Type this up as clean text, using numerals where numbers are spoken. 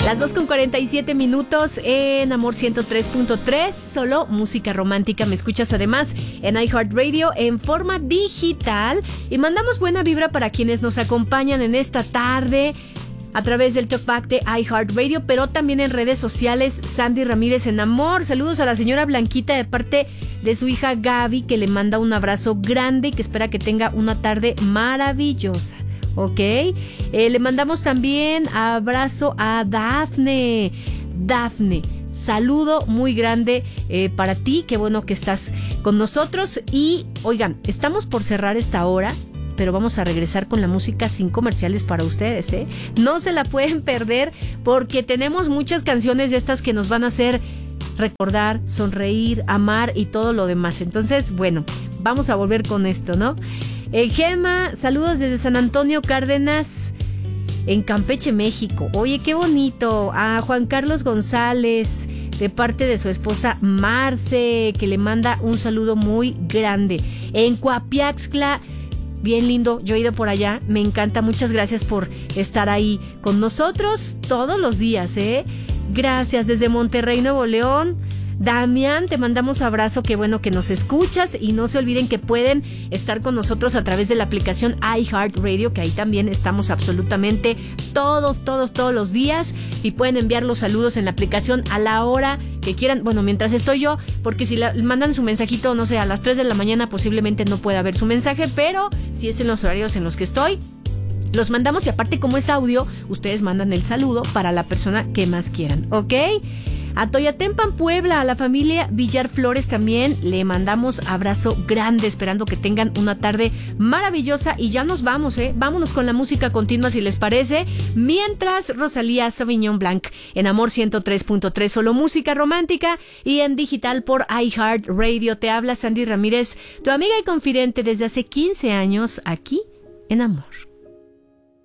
Las 2:47 en Amor 103.3, solo música romántica. Me escuchas además en iHeartRadio en forma digital. Y mandamos buena vibra para quienes nos acompañan en esta tarde a través del Talkback de iHeartRadio, pero también en redes sociales. Sandy Ramírez en Amor. Saludos a la señora Blanquita de parte de su hija Gaby, que le manda un abrazo grande y que espera que tenga una tarde maravillosa. Ok, le mandamos también abrazo a Dafne. Dafne, saludo muy grande para ti, qué bueno que estás con nosotros. Y oigan, estamos por cerrar esta hora, pero vamos a regresar con la música sin comerciales para ustedes, ¿eh? No se la pueden perder porque tenemos muchas canciones de estas que nos van a hacer recordar, sonreír, amar y todo lo demás. Entonces, bueno, vamos a volver con esto, ¿no? Gema, saludos desde San Antonio Cárdenas, en Campeche, México. Oye, qué bonito. A Juan Carlos González, de parte de su esposa Marce, que le manda un saludo muy grande. En Coapiaxtla, bien lindo, yo he ido por allá, me encanta. Muchas gracias por estar ahí con nosotros todos los días, ¿eh? Gracias. Desde Monterrey, Nuevo León, Damián, te mandamos abrazo, qué bueno que nos escuchas y no se olviden que pueden estar con nosotros a través de la aplicación iHeartRadio, que ahí también estamos absolutamente todos los días y pueden enviar los saludos en la aplicación a la hora que quieran, bueno, mientras estoy yo, porque si mandan su mensajito, no sé, a las 3 de la mañana posiblemente no pueda ver su mensaje, pero si es en los horarios en los que estoy, los mandamos y aparte como es audio, ustedes mandan el saludo para la persona que más quieran, ¿ok? A Toyatempan, Puebla, a la familia Villar Flores también le mandamos abrazo grande, esperando que tengan una tarde maravillosa y ya nos vamos, vámonos con la música continua si les parece, mientras Rosalía Sauvignon Blanc en Amor 103.3, solo música romántica y en digital por iHeartRadio. Te habla Sandy Ramírez, tu amiga y confidente desde hace 15 años aquí en Amor.